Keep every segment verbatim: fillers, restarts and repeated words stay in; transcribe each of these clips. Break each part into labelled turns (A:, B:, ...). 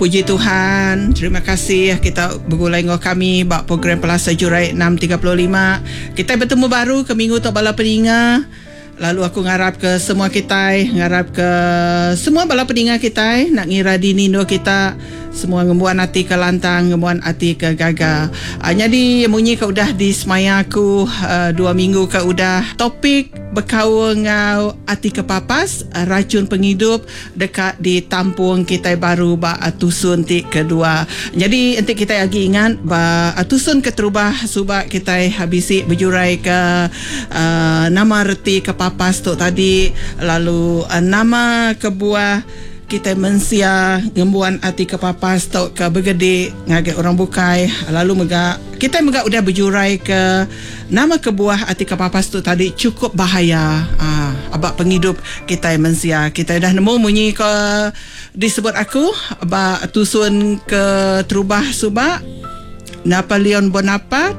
A: Puji Tuhan, terima kasih kita bergulai dengan kami bak program Pelasa Jurai enam tiga puluh lima. Kita bertemu baru ke minggu tok bala peninga. Lalu aku ngarap ke semua kita, ngarap ke semua bala peninga kita nak ngira di nindo kita semua ngembuan hati ke lantang, ngembuan hati ke gagal. Uh, jadi munyi ke udah di semaya aku uh, dua minggu ke udah topik berkawa ngau hati ke papas, uh, racun penghidup dekat di tampung kita baru ba atusun ti kedua. Jadi nanti kita lagi ingat ba atusun keterubah subak kita habisi berjurai ke uh, nama reti ke papas tu tadi, lalu uh, nama kebuah kita mensia ngembuan hati ke papas tau ke bergede ngaget orang bukai, lalu mega kita mega udah berjurai ke nama kebuah hati ke papas tu tadi cukup bahaya. Ah, abak penghidup kita mensia kita dah nemu munyi ke disebut aku abak tusun ke terubah subak Napoleon Bonaparte,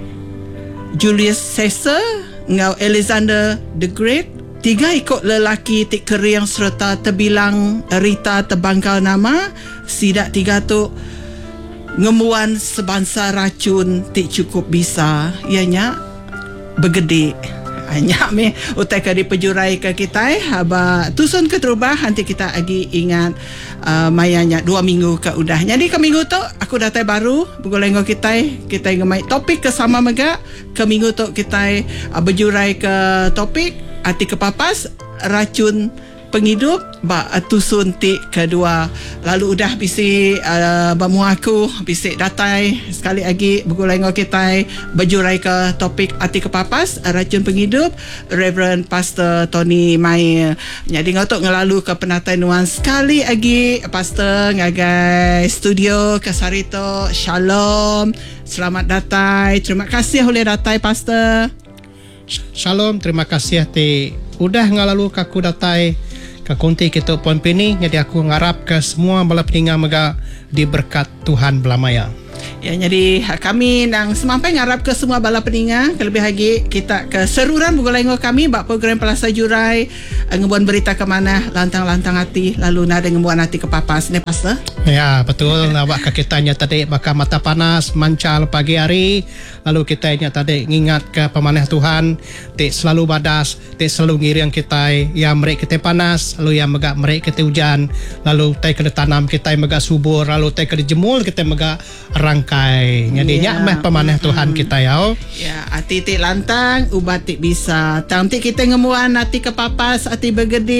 A: Julius Caesar ngau Alexander the Great. Tiga ikut lelaki tik keriang serta terbilang Rita terbangkal nama. Sidak tiga tu ngemuan sebangsa racun tik cukup bisa. Ianya bergede. Hanya me utai ke di pejurai ke kita haba tusun ke terubah nanti kita lagi ingat uh, mayanya dua minggu ke udah. Jadi ke minggu tu aku datang baru bergoleng kita kita ngemai topik ke sama mega. Ke minggu tu kita uh, berjurai ke topik hati ke papas, racun penghidup ba tusun ti kedua. Lalu udah bisi uh, bamu aku bisi datai sekali lagi bergulai dengan kita berjurai ke topik hati ke papas, racun penghidup, Reverend Pastor Tony Mai. Jadi ngotok ngelalu ke penatai nuan sekali lagi Pastor ngagai studio ke Sarito. Shalom, selamat datai, terima kasih oleh datai Pastor.
B: Shalom, terima kasih ti udah ngalalu kaku datai ke konti kita puan pini. Jadi aku ngarap ke semua bala peninga mega diberkat Tuhan belamaya.
A: Ya, jadi kami nang semampai ngarap ke semua bala peninga, kelebih lagi kita ke seruran bergulai dengan kami bak program Pelasa Jurai ngebuan berita ke mana lantang-lantang hati, lalu nada ngebuan hati ke papas ne Pastor.
B: Ya, betul. Nawak ke kita nya tadi bakal mata panas mancal pagi hari, lalu kita nya tadi ngingat ke pemanah Tuhan tik selalu badas, tik selalu ngiring kita yang merek kita panas, lalu yang mega merek kita hujan, lalu tai kena tanam kita mega subur, lalu tai kena jemul kita mega rangkai. Jadi yeah. Nyak meh pemanah mm-hmm. Tuhan kita ya.
A: Ya, hati tik lantang, ubat tik bisa. Tang tik kita ngemuan hati ke papas, hati bergede.